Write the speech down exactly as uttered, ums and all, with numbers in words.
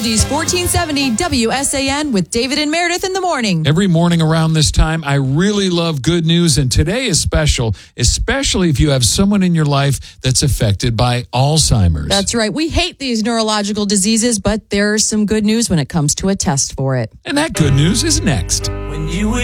Oldies fourteen seventy W S A N with David and Meredith in the morning. Every morning around this time, I really love good news, and today is special, especially if you have someone in your life that's affected by Alzheimer's. That's right. We hate these neurological diseases, but there's some good news when it comes to a test for it. And that good news is next. When you were